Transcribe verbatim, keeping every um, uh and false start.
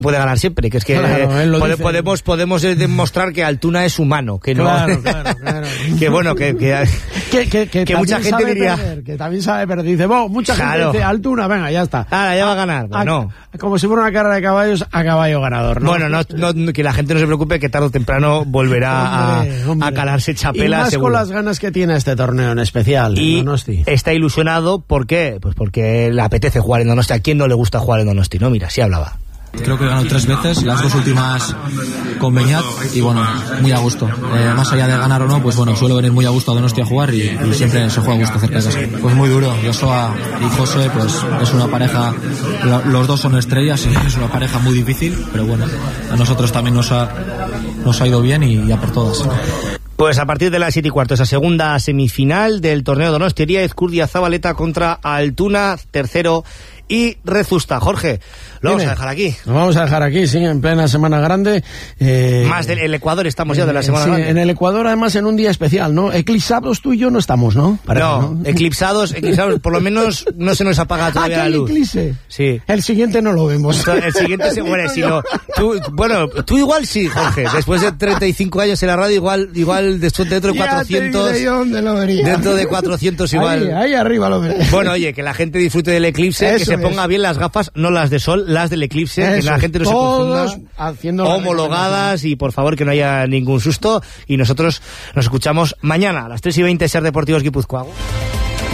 puede ganar siempre, que es que claro, eh, pode, podemos podemos demostrar que Altuna es humano, que no, claro, claro, claro. que bueno, que que, que, que, que, que mucha gente diría perder, que también sabe perder, dice, bueno, mucha claro. gente dice Altuna, venga, ya está. Ahora ya va a ganar, bueno. A, como si fuera una carrera de caballos a caballo ganador, ¿no? Bueno, no, no, que la gente no se preocupe, que tarde o temprano volverá hombre, a, hombre. a calarse chapela, y más seguro. Con las ganas que tiene este torneo en especial. Y en Donosti. Está ilusionado, ¿por qué? Pues porque le apetece jugar en Donosti. ¿A quién no le gusta jugar en Donosti? No, mira, sí hablaba. Creo que he ganado tres veces, las dos últimas con Beñat, y bueno, muy a gusto. Eh, más allá de ganar o no, pues bueno, suelo venir muy a gusto a Donosti a jugar y, y siempre se juega a gusto cerca de casa. Pues muy duro, Joshua y José, pues es una pareja, los dos son estrellas y es una pareja muy difícil, pero bueno, a nosotros también nos ha, nos ha ido bien y ya por todas. Pues a partir de las siete y cuarto, esa segunda semifinal del torneo Donostiaria, Ezcurdia Zabaleta contra Altuna, tercero y Rezusta. Jorge, lo vamos a dejar aquí. Lo vamos a dejar aquí, sí, en plena Semana Grande. Eh, Más del el Ecuador estamos ya de la Semana sí, Grande. En el Ecuador, además, en un día especial, ¿no? Eclipsados tú y yo no estamos, ¿no? Parece, no, ¿no? Eclipsados, eclipsados, por lo menos no se nos apaga todavía ah, la luz. Eclipse. Sí. El siguiente no lo vemos. El siguiente se muere, si no. Tú, bueno, tú igual sí, Jorge. Después de treinta y cinco años en la radio, igual, igual después dentro de cuatrocientos. Lo dentro de cuatrocientos igual. Ahí, ahí arriba lo veré. Bueno, oye, que la gente disfrute del eclipse, Eso que se es. ponga bien las gafas, no las de sol, las del eclipse, Eso que la gente no se confunda. Homologadas y por favor que no haya ningún susto. Y nosotros nos escuchamos mañana a las tres y veinte, Ser Deportivos Guipúzcoa.